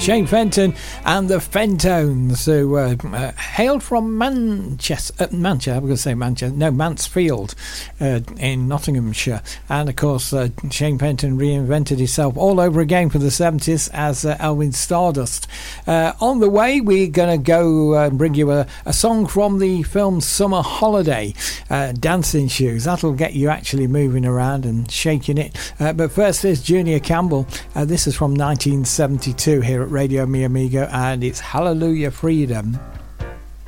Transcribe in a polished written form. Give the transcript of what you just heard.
Shane Fenton and the Fentones, who hailed from Mansfield in Nottinghamshire. And of course, Shane Fenton reinvented himself all over again for the 70s as Elwin Stardust. On the way, we're going to go and bring you a song from the film Summer Holiday, Dancing Shoes. That'll get you actually moving around and shaking it. But first, there's Junior Campbell. This is from 1972 here at Radio Mi Amigo, and it's Hallelujah Freedom.